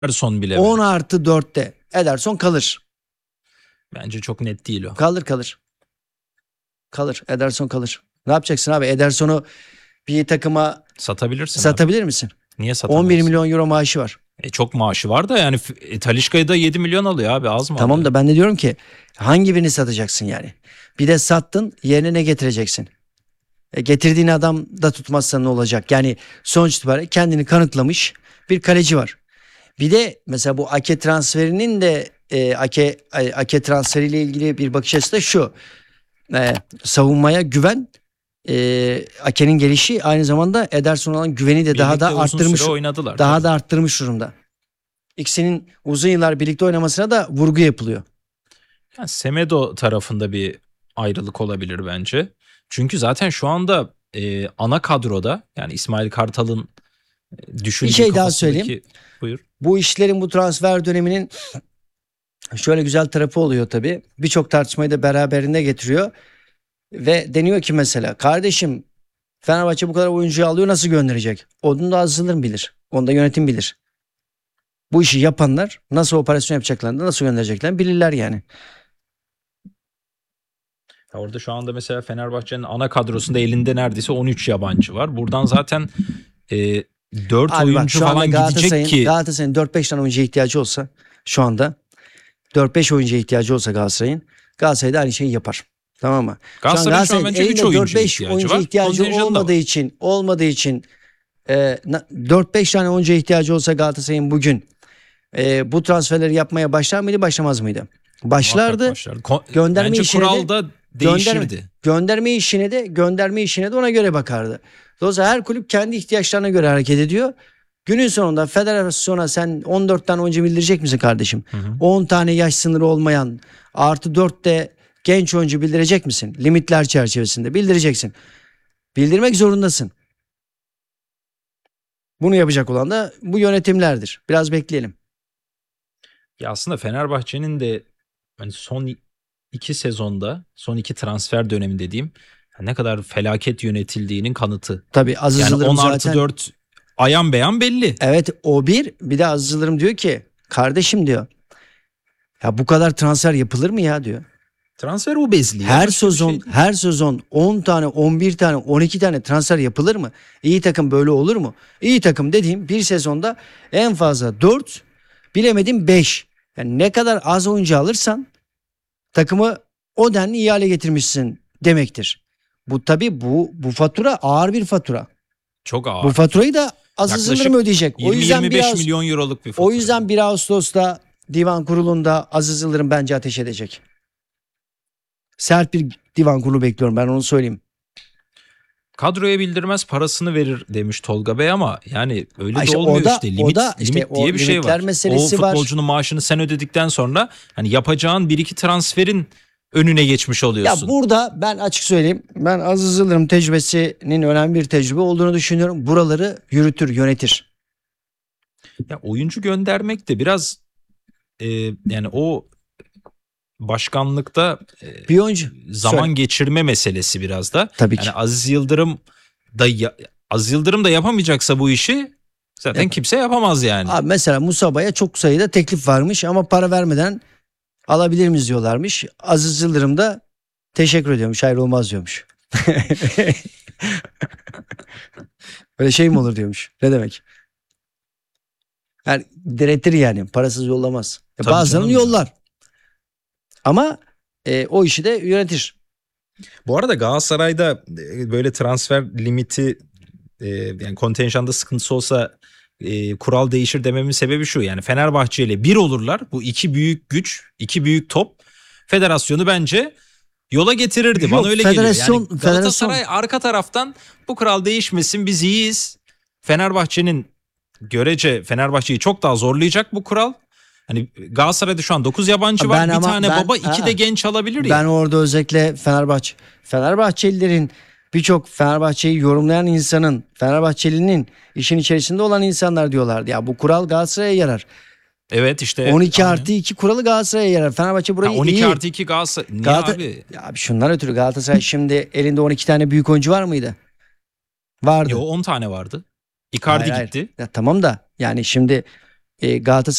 Ederson bile 10 böyle. artı 4'te Ederson kalır. Bence çok net değil o. Kalır. Ederson kalır. Ne yapacaksın abi? Ederson'u bir takıma Satabilirsin abi. satabilir misin? Niye satamazsın? 11 milyon euro maaşı var. Çok maaşı var da yani Talisca'yı da 7 milyon alıyor abi, az mı Tamam alıyor? da ben de diyorum ki hangi birini satacaksın yani? Bir de sattın, yerine ne getireceksin? Getirdiğin adam da tutmazsan ne olacak? Yani sonuç itibariyle kendini kanıtlamış bir kaleci var. Bir de mesela bu Ake transferinin de Ake transferiyle ilgili bir bakış açısı da şu. Savunmaya güven, Ake'nin gelişi aynı zamanda Ederson'a olan güveni de daha da Birlikte uzun arttırmış. süre oynadılar. Daha tabii. da arttırmış durumda. İkisinin uzun yıllar birlikte oynamasına da vurgu yapılıyor. Yani Semedo tarafında bir ayrılık olabilir bence. Çünkü zaten şu anda ana kadroda, yani İsmail Kartal'ın düşündüğü Bir şey daha kafasındaki... söyleyeyim. Buyur. Bu işlerin, bu transfer döneminin şöyle güzel tarafı oluyor tabii. Birçok tartışmayı da beraberinde getiriyor. Ve deniyor ki mesela kardeşim, Fenerbahçe bu kadar oyuncuyu alıyor, nasıl gönderecek? Onu da Aziz Yıldırım bilir. Onu da yönetim bilir. Bu işi yapanlar nasıl operasyon yapacaklarını, nasıl göndereceklerini bilirler yani. Orada şu anda mesela Fenerbahçe'nin ana kadrosunda elinde neredeyse 13 yabancı var. Buradan zaten 4 Abi bak, oyuncu şu anda falan gidecek ki. Galatasaray'ın 4-5 tane oyuncuya ihtiyacı olsa, şu anda 4-5 oyuncuya ihtiyacı olsa Galatasaray da aynı şeyi yapar. Tamam mı? Galatasaray'ın şu an bence 3 oyuncuya ihtiyacı var. ihtiyacı Kontenjanı da olmadığı için 4-5 tane oyuncuya ihtiyacı olsa Galatasaray'ın bugün bu transferleri yapmaya başlar mıydı, başlamaz mıydı? Başlardı. Gönderme bence işine kural da değişirdi. Gönderme işine de ona göre bakardı. Dolayısıyla her kulüp kendi ihtiyaçlarına göre hareket ediyor. Günün sonunda federasyona sen 14 tane oyuncu bildirecek misin kardeşim? Hı hı. 10 tane yaş sınırı olmayan artı 4 de genç oyuncu bildirecek misin? Limitler çerçevesinde bildireceksin. Bildirmek zorundasın. Bunu yapacak olan da bu yönetimlerdir. Biraz bekleyelim. Ya aslında Fenerbahçe'nin de hani son 2 sezonda, son 2 transfer dönemi dediğim, ne kadar felaket yönetildiğinin kanıtı. Tabii Aziz Yani Yıldırım 10 artı zaten 4 ayan beyan belli. evet, o bir de Aziz Yıldırım diyor ki kardeşim diyor, ya bu kadar transfer yapılır mı ya diyor. Transfer obezliği. Her sezon 10 tane, 11 tane, 12 tane transfer yapılır mı? İyi takım böyle olur mu? İyi takım dediğim bir sezonda en fazla 4, bilemedim 5. Yani ne kadar az oyuncu alırsan takımı o denli iyi hale getirmişsin demektir. Bu tabii bu fatura ağır bir fatura. Çok ağır. Bu faturayı da Aziz Yıldırım ödeyecek. 20-25 milyon euroluk bir fatura. O yüzden 1 Ağustos'ta Divan Kurulu'nda Aziz Yıldırım bence ateş edecek. Sert bir divan kurulu bekliyorum, ben onu söyleyeyim. Kadroya bildirmez, parasını verir demiş Tolga Bey, ama yani öyle İşte de olmuyor o da- işte. o da işte Limit o diye bir şey limitler var. meselesi O var. futbolcunun maaşını sen ödedikten sonra hani yapacağın 1-2 transferin önüne geçmiş Ya oluyorsun. burada ben açık söyleyeyim, ben Aziz Yıldırım tecrübesinin önemli bir tecrübe olduğunu düşünüyorum. Buraları yürütür, yönetir. Ya oyuncu göndermek de biraz yani o başkanlıkta Bir oyuncu zaman söyle. geçirme meselesi biraz da. Tabii Yani ki. Aziz Yıldırım da yapamayacaksa bu işi zaten kimse yapamaz yani. Abi mesela Musaba'ya çok sayıda teklif varmış ama para vermeden alabilir miyiz diyorlarmış. Aziz Yıldırım da teşekkür ediyormuş, hayır olmaz diyormuş. Böyle şey mi olur diyormuş. Ne demek? Yani diretir yani, parasız yollamaz. Tabii Bazılarını canım ya. yollar. Ama o işi de yönetir. Bu arada Galatasaray'da böyle transfer limiti yani kontenjanda sıkıntısı olsa kural değişir dememin sebebi şu. Yani Fenerbahçe ile bir olurlar. Bu iki büyük güç, iki büyük top federasyonu bence yola getirirdi. Yok, Bana öyle geliyor. Yani federasyon- Galatasaray arka taraftan bu kural değişmesin, biz iyiyiz. Fenerbahçe'yi çok daha zorlayacak bu kural. Hani Galatasaray'da şu an 9 yabancı var. Bir tane baba, 2 de genç alabilir ya. Ben orada özellikle Fenerbahçelilerin, birçok Fenerbahçe'yi yorumlayan insanın, Fenerbahçelinin işin içerisinde olan insanlar diyorlardı. Ya bu kural Galatasaray'a yarar. Evet işte. 12 aynen. artı 2 kuralı Galatasaray'a yarar. Fenerbahçe burayı 12 iyi. artı 2 Galatasaray. Niye abi? Ya abi şundan ötürü Galatasaray şimdi elinde 12 tane büyük oyuncu var mıydı? Vardı. Yo, 10 tane vardı. Icardi Hayır. gitti. Ya tamam da yani şimdi Galatasaray